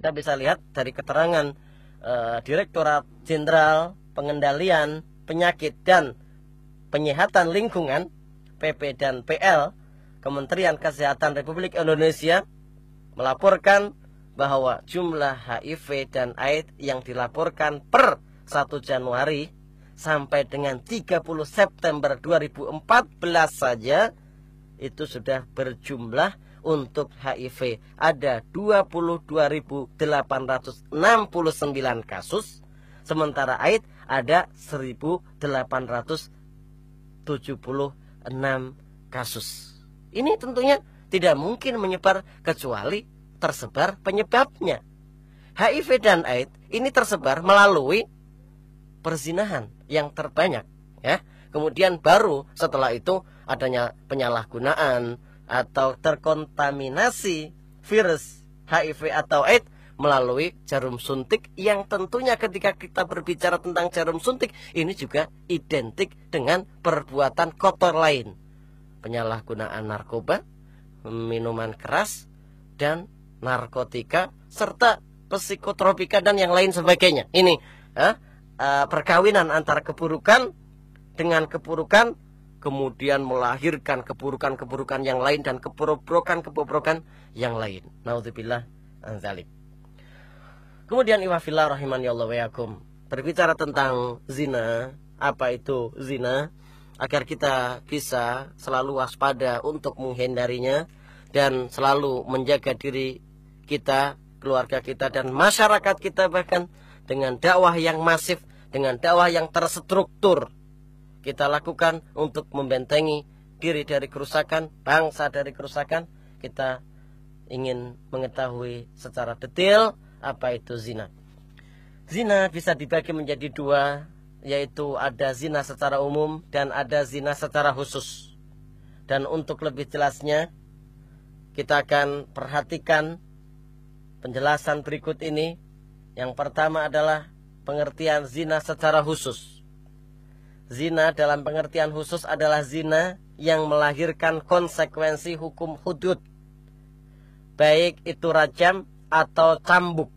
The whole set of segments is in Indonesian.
Kita bisa lihat dari keterangan Direktorat Jenderal Pengendalian Penyakit dan Penyihatan Lingkungan, PP dan PL, Kementerian Kesehatan Republik Indonesia melaporkan bahwa jumlah HIV dan AIDS yang dilaporkan per 1 Januari sampai dengan 30 September 2014 saja itu sudah berjumlah untuk HIV ada 22.869 kasus, sementara AIDS ada 1.876 kasus. Ini tentunya tidak mungkin menyebar kecuali tersebar penyebabnya. HIV dan AIDS ini tersebar melalui perzinahan yang terbanyak, ya. Kemudian baru setelah itu adanya penyalahgunaan atau terkontaminasi virus HIV atau AIDS melalui jarum suntik, yang tentunya ketika kita berbicara tentang jarum suntik ini juga identik dengan perbuatan kotor lain, penyalahgunaan narkoba, minuman keras dan narkotika serta psikotropika dan yang lain sebagainya. Ini perkawinan antara keburukan dengan keburukan, kemudian melahirkan keburukan-keburukan yang lain dan kebobrokan-kebobrokan yang lain. Naudzubillah an dzalik. Kemudian iwafillah rahimani Allah wa yakum, berbicara tentang zina, apa itu zina, agar kita bisa selalu waspada untuk menghindarinya dan selalu menjaga diri kita, keluarga kita dan masyarakat kita, bahkan dengan dakwah yang masif, dengan dakwah yang terstruktur kita lakukan untuk membentengi diri dari kerusakan, bangsa dari kerusakan. Kita ingin mengetahui secara detail apa itu zina. Zina bisa dibagi menjadi dua, yaitu ada zina secara umum dan ada zina secara khusus. Dan untuk lebih jelasnya, kita akan perhatikan penjelasan berikut ini. Yang pertama adalah pengertian zina secara khusus. Zina dalam pengertian khusus adalah zina yang melahirkan konsekuensi hukum hudud, baik itu rajam atau cambuk.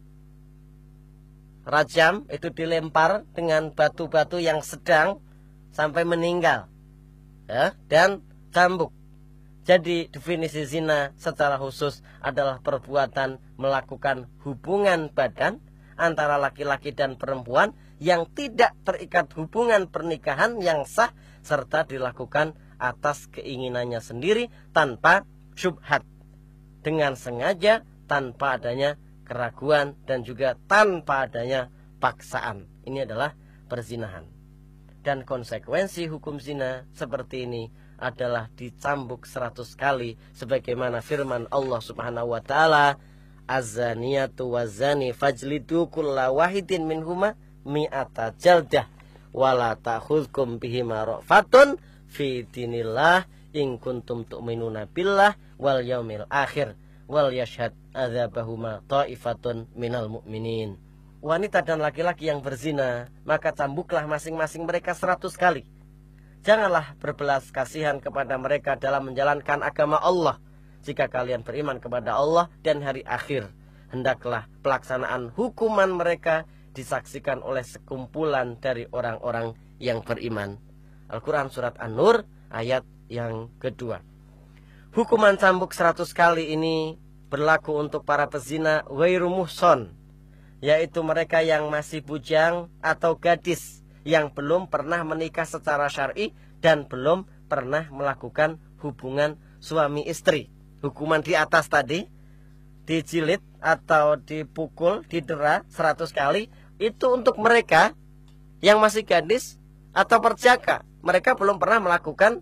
Rajam itu dilempar dengan batu-batu yang sedang sampai meninggal, ya, dan cambuk. Jadi definisi zina secara khusus adalah perbuatan melakukan hubungan badan antara laki-laki dan perempuan yang tidak terikat hubungan pernikahan yang sah, serta dilakukan atas keinginannya sendiri tanpa syubhat, dengan sengaja, tanpa adanya keraguan dan juga tanpa adanya paksaan. Ini adalah perzinahan. Dan konsekuensi hukum zina seperti ini adalah dicambuk 100 kali, sebagaimana firman Allah Subhanahu wa taala, az-zaniyatu waz-zani fajlidu kulla wahidin minhuma mi'ata jaldah wala ta'khudhukum bihima ra'fatun fi dinillah in kuntum tu'minuna billah wal yaumil akhir wal yashhad adzabahuma ta'ifatun minal mu'minin. Wanita dan laki-laki yang berzina, maka cambuklah masing-masing mereka 100 kali. Janganlah berbelas kasihan kepada mereka dalam menjalankan agama Allah. Jika kalian beriman kepada Allah dan hari akhir, hendaklah pelaksanaan hukuman mereka disaksikan oleh sekumpulan dari orang-orang yang beriman. Al-Quran Surat An-Nur ayat yang kedua. Hukuman cambuk 100 kali ini berlaku untuk para pezina ghairu muhson, yaitu mereka yang masih bujang atau gadis yang belum pernah menikah secara syar'i dan belum pernah melakukan hubungan suami istri. Hukuman di atas tadi, dijilid atau dipukul, didera 100 kali, itu untuk mereka yang masih gadis atau perjaka. Mereka belum pernah melakukan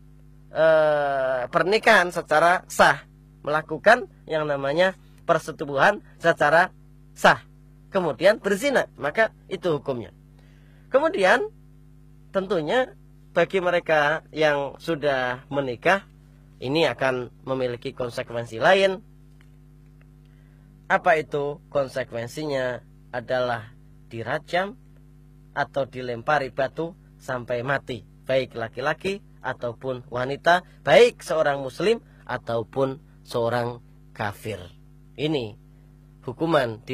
pernikahan secara sah, melakukan yang namanya persetubuhan secara sah, kemudian berzina, maka itu hukumnya. Kemudian tentunya bagi mereka yang sudah menikah, ini akan memiliki konsekuensi lain. Apa itu konsekuensinya? Adalah dirajam atau dilempari batu sampai mati, baik laki-laki ataupun wanita, baik seorang muslim ataupun seorang kafir. Ini hukuman